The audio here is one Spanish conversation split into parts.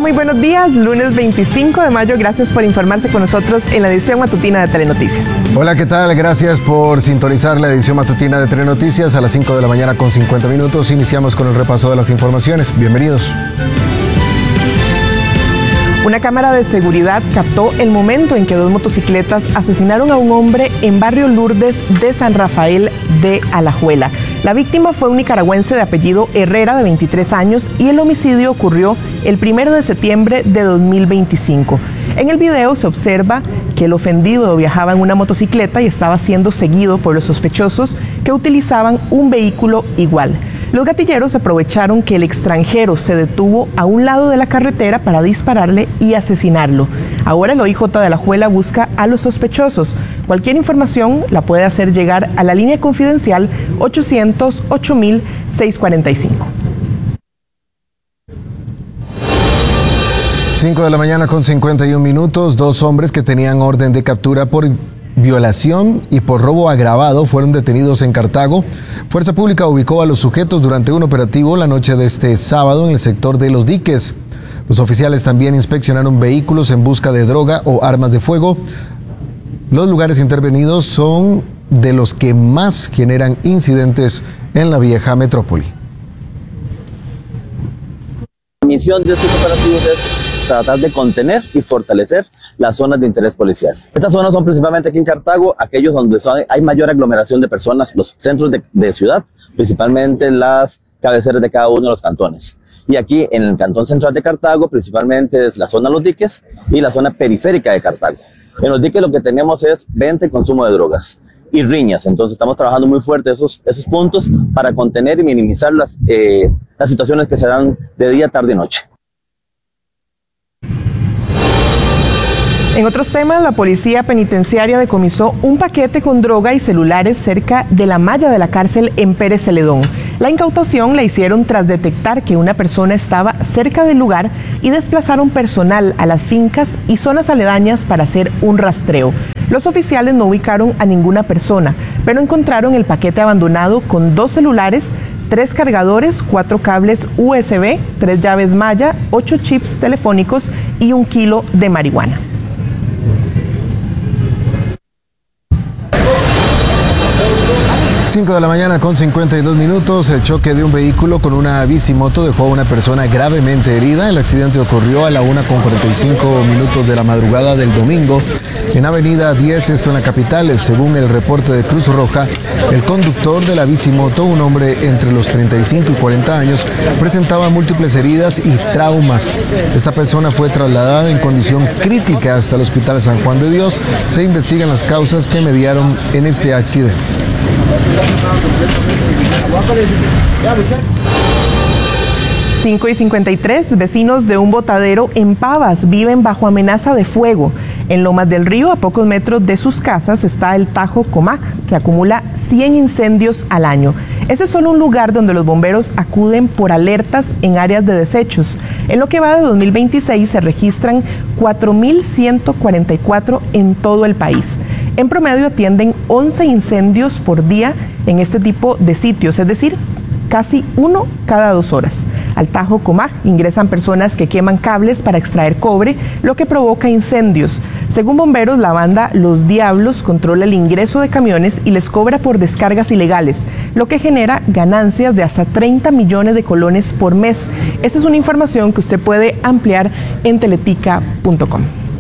Muy buenos días, lunes 25 de mayo. Gracias por informarse con nosotros en la edición matutina de Telenoticias. Hola, ¿qué tal? Gracias por sintonizar la edición matutina de Telenoticias a las 5 de la mañana con 50 minutos. Iniciamos con el repaso de las informaciones. Bienvenidos. Una cámara de seguridad captó el momento en que dos motocicletas asesinaron a un hombre en barrio Lourdes de San Rafael de Alajuela. La víctima fue un nicaragüense de apellido Herrera, de 23 años, y el homicidio ocurrió el 1 de septiembre de 2025. En el video se observa que el ofendido viajaba en una motocicleta y estaba siendo seguido por los sospechosos que utilizaban un vehículo igual. Los gatilleros aprovecharon que el extranjero se detuvo a un lado de la carretera para dispararle y asesinarlo. Ahora el OIJ de Alajuela busca a los sospechosos. Cualquier información la puede hacer llegar a la línea confidencial 800-8000-645. 5 de la mañana con 51 minutos. Dos hombres que tenían orden de captura por violación y por robo agravado fueron detenidos en Cartago. Fuerza Pública ubicó a los sujetos durante un operativo la noche de este sábado en el sector de Los Diques. Los oficiales también inspeccionaron vehículos en busca de droga o armas de fuego. Los lugares intervenidos son de los que más generan incidentes en la vieja metrópoli. La misión de estos operativos es tratar de contener y fortalecer las zonas de interés policial. Estas zonas son principalmente aquí en Cartago, aquellos donde hay mayor aglomeración de personas, los centros de ciudad, principalmente las cabeceras de cada uno de los cantones. Y aquí en el cantón central de Cartago, principalmente es la zona de Los Diques y la zona periférica de Cartago. En Los Diques lo que tenemos es venta y consumo de drogas y riñas, entonces estamos trabajando muy fuerte esos puntos para contener y minimizar las situaciones que se dan de día, tarde y noche. En otros temas, la policía penitenciaria decomisó un paquete con droga y celulares cerca de la malla de la cárcel en Pérez Celedón. La incautación la hicieron tras detectar que una persona estaba cerca del lugar y desplazaron personal a las fincas y zonas aledañas para hacer un rastreo. Los oficiales no ubicaron a ninguna persona, pero encontraron el paquete abandonado con 2 celulares, 3 cargadores, 4 cables USB, 3 llaves malla, 8 chips telefónicos y 1 kilo de marihuana. 5 de la mañana con 52 minutos. El choque de un vehículo con una bicimoto dejó a una persona gravemente herida. El accidente ocurrió a la 1:45 de la madrugada del domingo en Avenida 10, esto en la capital. Según el reporte de Cruz Roja, el conductor de la bicimoto, un hombre entre los 35 y 40 años, presentaba múltiples heridas y traumas. Esta persona fue trasladada en condición crítica hasta el Hospital San Juan de Dios. Se investigan las causas que mediaron en este accidente. 5:53, vecinos de un botadero en Pavas viven bajo amenaza de fuego. En Lomas del Río, a pocos metros de sus casas, está el Tajo Comac, que acumula 100 incendios al año. Ese es solo un lugar donde los bomberos acuden por alertas en áreas de desechos. En lo que va de 2026 se registran 4.144 en todo el país. En promedio atienden 11 incendios por día en este tipo de sitios, es decir, casi uno cada 2 horas. Al Tajo Comac ingresan personas que queman cables para extraer cobre, lo que provoca incendios. Según bomberos, la banda Los Diablos controla el ingreso de camiones y les cobra por descargas ilegales, lo que genera ganancias de hasta 30 millones de colones por mes. Esa es una información que usted puede ampliar en teletica.com.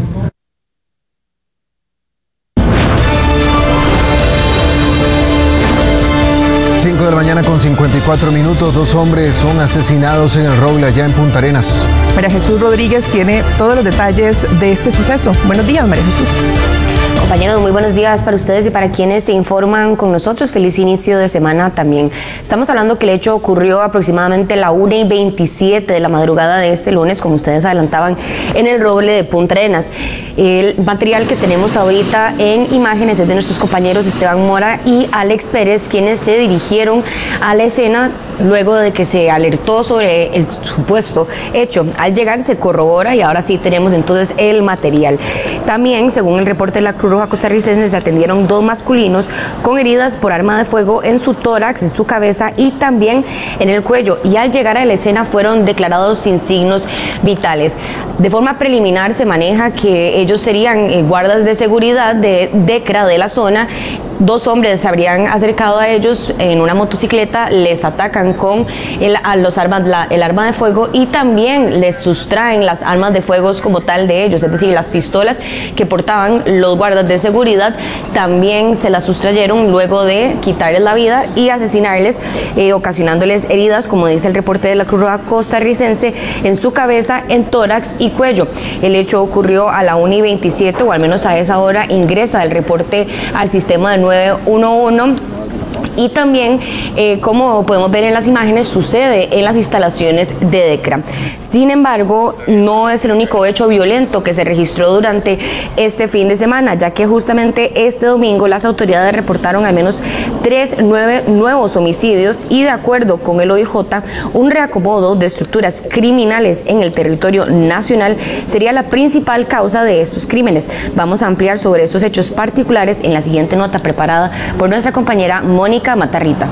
5 de la mañana con 54 minutos. 2 hombres son asesinados en el Roble, allá en Punta Arenas. María Jesús Rodríguez tiene todos los detalles de este suceso. Buenos días, María Jesús. Compañeros, muy buenos días para ustedes y para quienes se informan con nosotros. Feliz inicio de semana también. Estamos hablando que el hecho ocurrió aproximadamente a la 1:27 de la madrugada de este lunes, como ustedes adelantaban, en el Roble de Punta Arenas. El material que tenemos ahorita en imágenes es de nuestros compañeros Esteban Mora y Alex Pérez, quienes se dirigieron a la escena luego de que se alertó sobre el supuesto hecho. Al llegar se corrobora y ahora sí tenemos entonces el material. También, según el reporte de la Cruz Roja costarricense se atendieron 2 masculinos con heridas por arma de fuego en su tórax, en su cabeza y también en el cuello, y al llegar a la escena fueron declarados sin signos vitales. De forma preliminar se maneja que ellos serían guardas de seguridad de DECRA de la zona. 2 hombres se habrían acercado a ellos en una motocicleta, les atacan con el arma de fuego y también les sustraen las armas de fuego como tal de ellos, es decir, las pistolas que portaban los guardas de seguridad también se las sustrayeron luego de quitarles la vida y asesinarles, ocasionándoles heridas, como dice el reporte de la Cruz Roja costarricense, en su cabeza, en tórax y cuello. El hecho ocurrió a la 1:27, o al menos a esa hora ingresa el reporte al sistema de 911. Y también, como podemos ver en las imágenes, sucede en las instalaciones de DECRA. Sin embargo, no es el único hecho violento que se registró durante este fin de semana, ya que justamente este domingo las autoridades reportaron al menos 3 nuevos homicidios y, de acuerdo con el OIJ, un reacomodo de estructuras criminales en el territorio nacional sería la principal causa de estos crímenes. Vamos a ampliar sobre estos hechos particulares en la siguiente nota preparada por nuestra compañera Mónica Matarrita.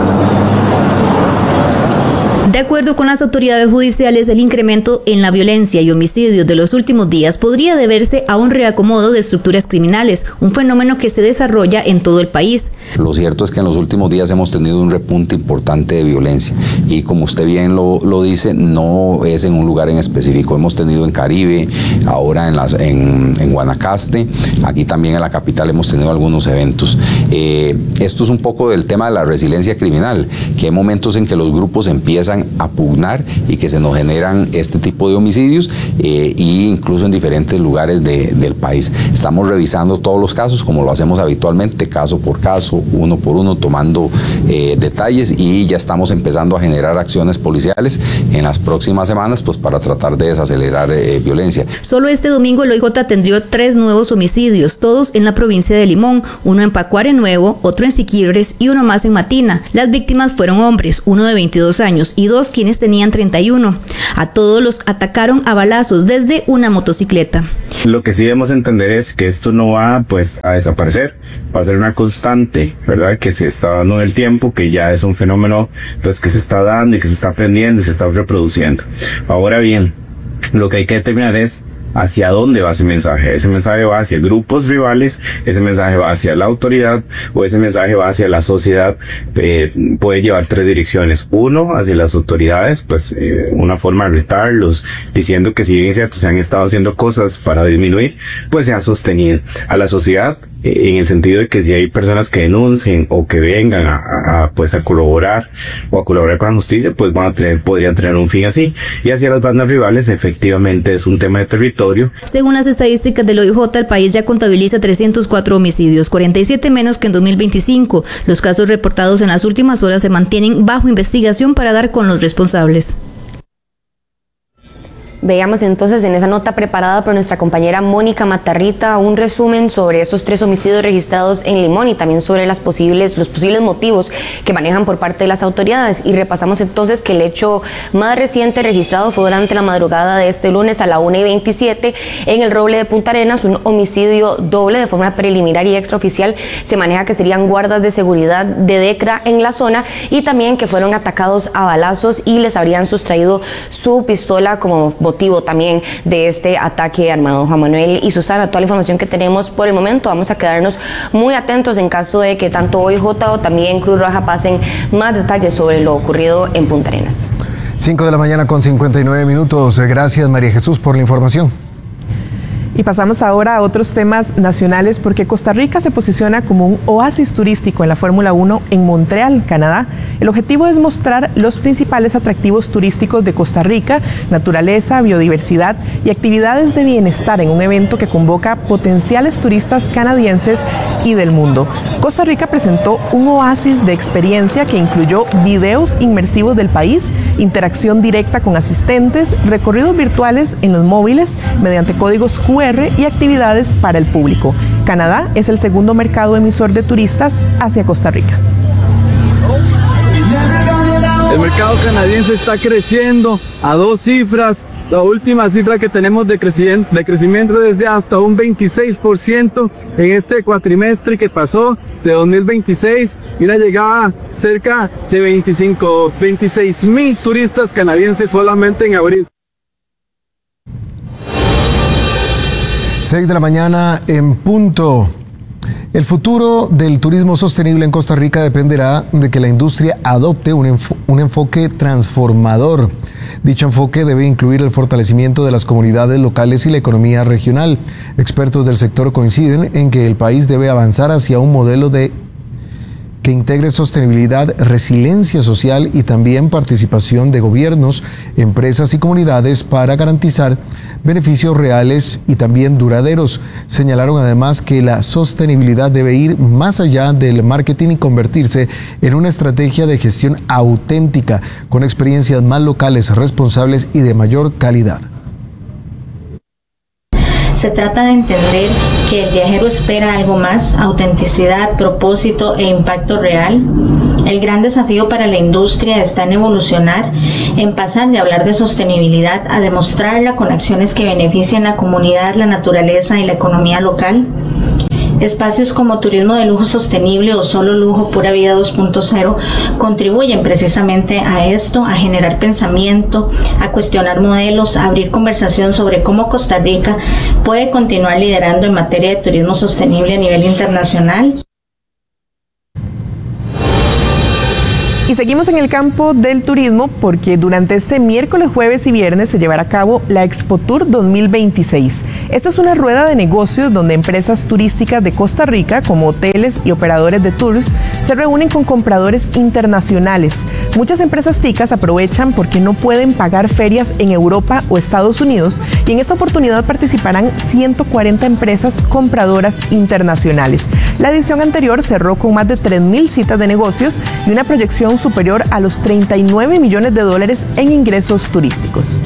De acuerdo con las autoridades judiciales, el incremento en la violencia y homicidios de los últimos días podría deberse a un reacomodo de estructuras criminales, un fenómeno que se desarrolla en todo el país. Lo cierto es que en los últimos días hemos tenido un repunte importante de violencia y, como usted bien lo dice, no es en un lugar en específico. Hemos tenido en Caribe, ahora en Guanacaste, aquí también en la capital hemos tenido algunos eventos. Esto es un poco del tema de la resiliencia criminal, que hay momentos en que los grupos empiezan a pugnar y que se nos generan este tipo de homicidios e incluso en diferentes lugares del país. Estamos revisando todos los casos como lo hacemos habitualmente, caso por caso, uno por uno, tomando detalles, y ya estamos empezando a generar acciones policiales en las próximas semanas, pues para tratar de desacelerar violencia. Solo este domingo el OIJ atendió 3 nuevos homicidios, todos en la provincia de Limón, uno en Pacuare Nuevo, otro en Siquirres y uno más en Matina. Las víctimas fueron hombres, uno de 22 años y 2 quienes tenían 31. A todos los atacaron a balazos desde una motocicleta. Lo que sí debemos entender es que esto no va pues a desaparecer, va a ser una constante, ¿verdad? Que se está dando en el tiempo, que ya es un fenómeno pues que se está dando y que se está aprendiendo y se está reproduciendo. Ahora bien, lo que hay que determinar es hacia dónde va ese mensaje. Ese mensaje va hacia grupos rivales, ese mensaje va hacia la autoridad o ese mensaje va hacia la sociedad. Puede llevar 3 direcciones. Uno, hacia las autoridades, pues una forma de retarlos, diciendo que si bien es cierto se han estado haciendo cosas para disminuir, pues se ha sostenido. A la sociedad, en el sentido de que si hay personas que denuncien o que vengan a colaborar o a colaborar con la justicia, pues podrían tener un fin así. Y hacia las bandas rivales, efectivamente es un tema de territorio. Según las estadísticas del OIJ, el país ya contabiliza 304 homicidios, 47 menos que en 2025. Los casos reportados en las últimas horas se mantienen bajo investigación para dar con los responsables. Veamos entonces en esa nota preparada por nuestra compañera Mónica Matarrita un resumen sobre estos 3 homicidios registrados en Limón y también sobre los posibles motivos que manejan por parte de las autoridades. Y repasamos entonces que el hecho más reciente registrado fue durante la madrugada de este lunes a la 1:27 en el Roble de Punta Arenas, un homicidio doble. De forma preliminar y extraoficial se maneja que serían guardas de seguridad de DECRA en la zona y también que fueron atacados a balazos y les habrían sustraído su pistola como motivo también de este ataque armado. Juan Manuel y Susana, toda la información que tenemos por el momento. Vamos a quedarnos muy atentos en caso de que tanto OIJ o también Cruz Roja pasen más detalles sobre lo ocurrido en Punta Arenas. 5 de la mañana con 59 minutos. Gracias, María Jesús, por la información. Y pasamos ahora a otros temas nacionales, porque Costa Rica se posiciona como un oasis turístico en la Fórmula 1 en Montreal, Canadá. El objetivo es mostrar los principales atractivos turísticos de Costa Rica, naturaleza, biodiversidad y actividades de bienestar en un evento que convoca potenciales turistas canadienses y del mundo. Costa Rica presentó un oasis de experiencia que incluyó videos inmersivos del país, interacción directa con asistentes, recorridos virtuales en los móviles mediante códigos QR y actividades para el público. Canadá es el segundo mercado emisor de turistas hacia Costa Rica. El mercado canadiense está creciendo a 2 cifras La última cifra que tenemos de crecimiento es de hasta un 26% en este cuatrimestre que pasó de 2026 y una llegada cerca de 26,000 turistas canadienses solamente en abril. 6 de la mañana en punto. El futuro del turismo sostenible en Costa Rica dependerá de que la industria adopte un enfoque transformador. Dicho enfoque debe incluir el fortalecimiento de las comunidades locales y la economía regional. Expertos del sector coinciden en que el país debe avanzar hacia un modelo que integre sostenibilidad, resiliencia social y también participación de gobiernos, empresas y comunidades para garantizar beneficios reales y también duraderos. Señalaron además que la sostenibilidad debe ir más allá del marketing y convertirse en una estrategia de gestión auténtica, con experiencias más locales, responsables y de mayor calidad. Se trata de entender que el viajero espera algo más, autenticidad, propósito e impacto real. El gran desafío para la industria está en evolucionar, en pasar de hablar de sostenibilidad a demostrarla con acciones que beneficien a la comunidad, la naturaleza y la economía local. Espacios como Turismo de Lujo Sostenible o Solo Lujo Pura Vida 2.0 contribuyen precisamente a esto, a generar pensamiento, a cuestionar modelos, a abrir conversación sobre cómo Costa Rica puede continuar liderando en materia de turismo sostenible a nivel internacional. Y seguimos en el campo del turismo porque durante este miércoles, jueves y viernes se llevará a cabo la Expo Tour 2026. Esta es una rueda de negocios donde empresas turísticas de Costa Rica, como hoteles y operadores de tours, se reúnen con compradores internacionales. Muchas empresas ticas aprovechan porque no pueden pagar ferias en Europa o Estados Unidos y en esta oportunidad participarán 140 empresas compradoras internacionales. La edición anterior cerró con más de 3,000 citas de negocios y una proyección superior a los $39 millones en ingresos turísticos.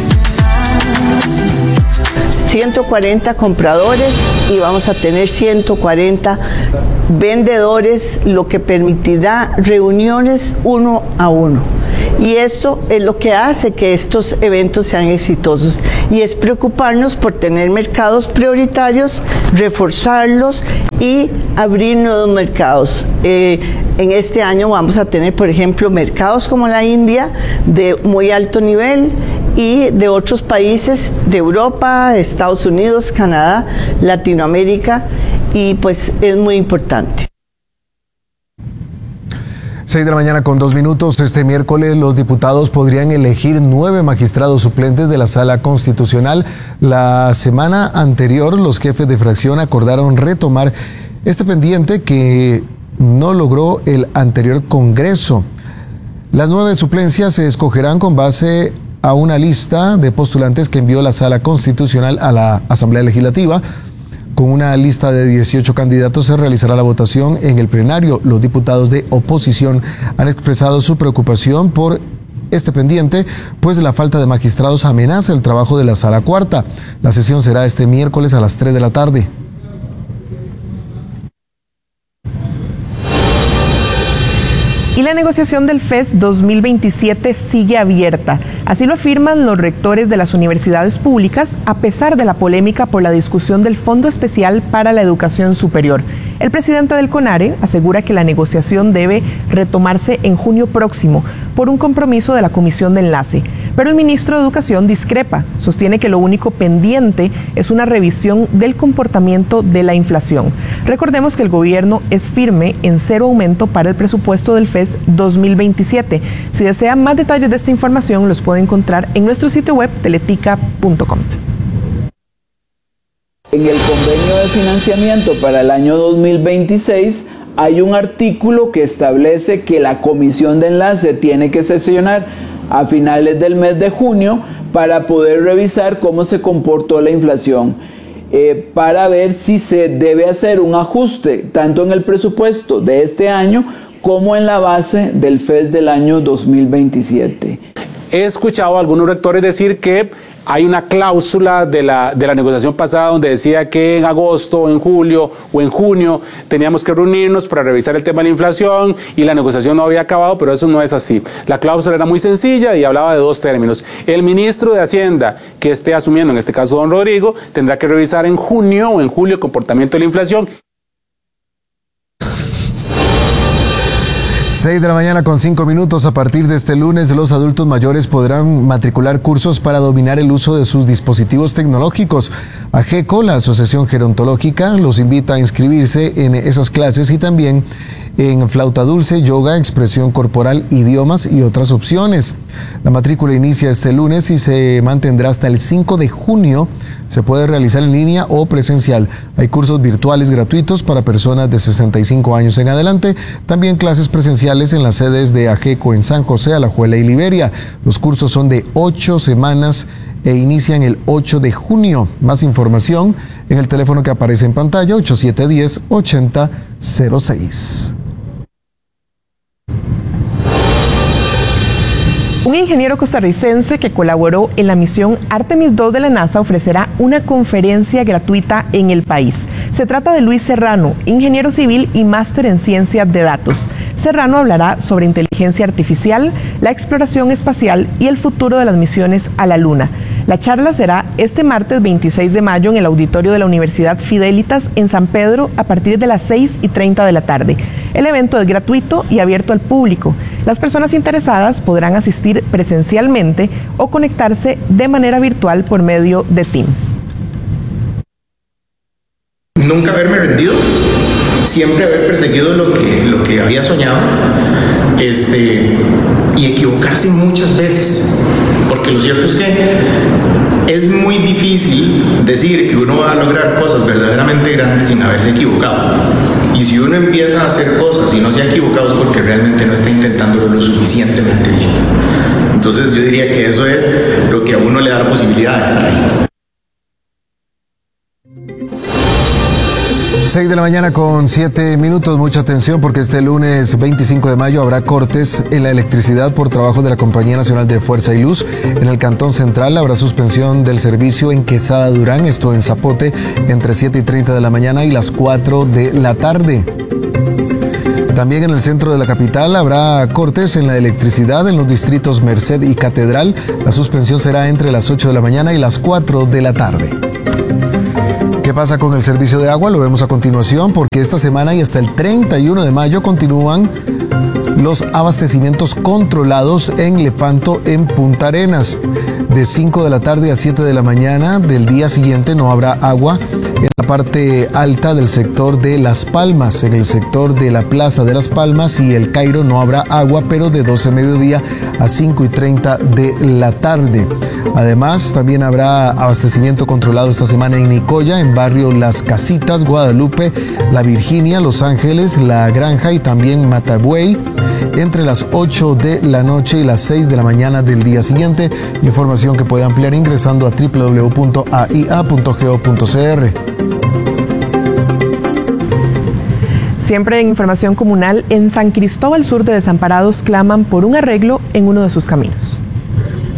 140 compradores y vamos a tener 140 vendedores, lo que permitirá reuniones uno a uno. Y esto es lo que hace que estos eventos sean exitosos y es preocuparnos por tener mercados prioritarios, reforzarlos y abrir nuevos mercados. En este año vamos a tener, por ejemplo, mercados como la India de muy alto nivel y de otros países de Europa, Estados Unidos, Canadá, Latinoamérica, y pues es muy importante. 6 de la mañana con 2 minutos. Este miércoles los diputados podrían elegir 9 magistrados suplentes de la Sala Constitucional. La semana anterior los jefes de fracción acordaron retomar este pendiente que no logró el anterior Congreso. Las 9 suplencias se escogerán con base a una lista de postulantes que envió la Sala Constitucional a la Asamblea Legislativa. Con una lista de 18 candidatos se realizará la votación en el plenario. Los diputados de oposición han expresado su preocupación por este pendiente, pues la falta de magistrados amenaza el trabajo de la Sala Cuarta. La sesión será este miércoles a las 3 de la tarde. Y la negociación del FES 2027 sigue abierta. Así lo afirman los rectores de las universidades públicas, a pesar de la polémica por la discusión del Fondo Especial para la Educación Superior. El presidente del CONARE asegura que la negociación debe retomarse en junio próximo por un compromiso de la Comisión de Enlace. Pero el ministro de Educación discrepa. Sostiene que lo único pendiente es una revisión del comportamiento de la inflación. Recordemos que el gobierno es firme en cero aumento para el presupuesto del FES 2027. Si desean más detalles de esta información, los puede encontrar en nuestro sitio web teletica.com. En el convenio de financiamiento para el año 2026 hay un artículo que establece que la Comisión de Enlace tiene que sesionar a finales del mes de junio para poder revisar cómo se comportó la inflación, para ver si se debe hacer un ajuste tanto en el presupuesto de este año como en la base del FES del año 2027. he escuchado a algunos rectores decir que hay una cláusula de la negociación pasada donde decía que en agosto, en julio o en junio teníamos que reunirnos para revisar el tema de la inflación y la negociación no había acabado, pero eso no es así. La cláusula era muy sencilla y hablaba de 2 términos. El ministro de Hacienda que esté asumiendo, en este caso don Rodrigo, tendrá que revisar en junio o en julio el comportamiento de la inflación. 6 de la mañana con 5 minutos. A partir de este lunes, los adultos mayores podrán matricular cursos para dominar el uso de sus dispositivos tecnológicos. AGECO, la Asociación Gerontológica, los invita a inscribirse en esas clases y también en flauta dulce, yoga, expresión corporal, idiomas y otras opciones. La matrícula inicia este lunes y se mantendrá hasta el 5 de junio. Se puede realizar en línea o presencial. Hay cursos virtuales gratuitos para personas de 65 años en adelante. También clases presenciales en las sedes de AGECO en San José, Alajuela y Liberia. Los cursos son de 8 semanas e inician el 8 de junio. Más información en el teléfono que aparece en pantalla, 8710-8006. Un ingeniero costarricense que colaboró en la misión Artemis II de la NASA ofrecerá una conferencia gratuita en el país. Se trata de Luis Serrano, ingeniero civil y máster en ciencias de datos. Serrano hablará sobre inteligencia artificial, la exploración espacial y el futuro de las misiones a la Luna. La charla será este martes 26 de mayo en el auditorio de la Universidad Fidelitas en San Pedro a partir de las 6:30 de la tarde. El evento es gratuito y abierto al público. Las personas interesadas podrán asistir presencialmente o conectarse de manera virtual por medio de Teams. Nunca haberme rendido, siempre haber perseguido lo que había soñado, y equivocarse muchas veces, porque lo cierto es que es muy difícil decir que uno va a lograr cosas verdaderamente grandes sin haberse equivocado. Y si uno empieza a hacer cosas y no se ha equivocado es porque realmente no está intentándolo lo suficientemente bien. Entonces yo diría que eso es lo que a uno le da la posibilidad de estar ahí. 6 de la mañana con 7 minutos. Mucha atención porque este lunes 25 de mayo habrá cortes en la electricidad por trabajo de la Compañía Nacional de Fuerza y Luz. En el Cantón Central habrá suspensión del servicio en Quesada Durán, esto en Zapote, entre 7:30 de la mañana y las 4 de la tarde. También en el centro de la capital habrá cortes en la electricidad en los distritos Merced y Catedral. La suspensión será entre las 8 de la mañana y las 4 de la tarde. ¿Qué pasa con el servicio de agua? Lo vemos a continuación porque esta semana y hasta el 31 de mayo continúan los abastecimientos controlados en Lepanto en Punta Arenas. De 5 de la tarde a 7 de la mañana del día siguiente no habrá agua en la parte alta del sector de Las Palmas. En el sector de la Plaza de Las Palmas y el Cairo no habrá agua, pero de 12 de mediodía a 5:30 de la tarde. Además, también habrá abastecimiento controlado esta semana en Nicoya, en barrio Las Casitas, Guadalupe, La Virginia, Los Ángeles, La Granja y también Matagüey, entre las 8 de la noche y las 6 de la mañana del día siguiente. Información que puede ampliar ingresando a www.aia.go.cr. Siempre en información comunal, en San Cristóbal Sur de Desamparados claman por un arreglo en uno de sus caminos.